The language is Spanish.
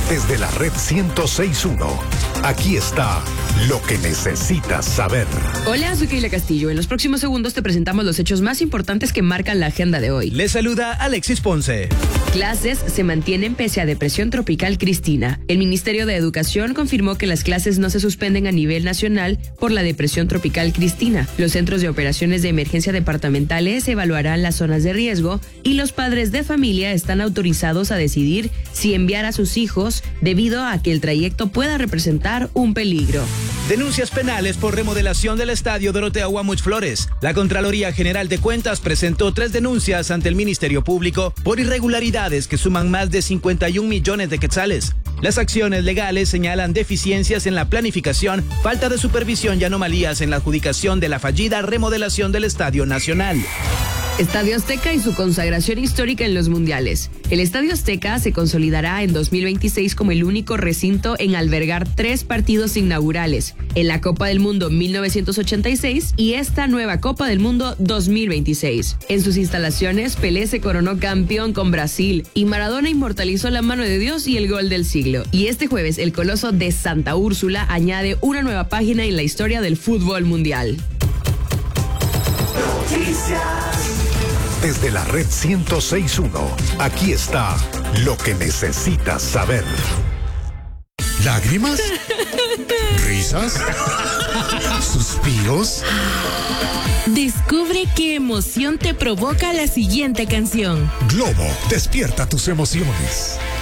Desde la red 106.1, aquí está lo que necesitas saber. Hola, soy Keila Castillo. En los próximos segundos te presentamos los hechos más importantes que marcan la agenda de hoy. Les saluda Alexis Ponce. Clases se mantienen pese a depresión tropical Cristina. El Ministerio de Educación confirmó que las clases no se suspenden a nivel nacional por la depresión tropical Cristina. Los centros de operaciones de emergencia departamentales evaluarán las zonas de riesgo y los padres de familia están autorizados a decidir si enviar a sus hijos debido a que el trayecto pueda representar un peligro. Denuncias penales por remodelación del estadio Dorotea Guamuch Flores. La Contraloría General de Cuentas presentó 3 denuncias ante el Ministerio Público por irregularidades que suman más de 51 millones de quetzales. Las acciones legales señalan deficiencias en la planificación, falta de supervisión y anomalías en la adjudicación de la fallida remodelación del Estadio Nacional. Estadio Azteca y su consagración histórica en los mundiales. El Estadio Azteca se consolidará en 2026 como el único recinto en albergar 3 partidos inaugurales, en la Copa del Mundo 1986 y esta nueva Copa del Mundo 2026. En sus instalaciones, Pelé se coronó campeón con Brasil y Maradona inmortalizó la mano de Dios y el gol del siglo. Y este jueves, el Coloso de Santa Úrsula añade una nueva página en la historia del fútbol mundial. Desde la red 106.1, aquí está lo que necesitas saber. ¿Lágrimas? ¿Risas? ¿Suspiros? Descubre qué emoción te provoca la siguiente canción. Globo, despierta tus emociones.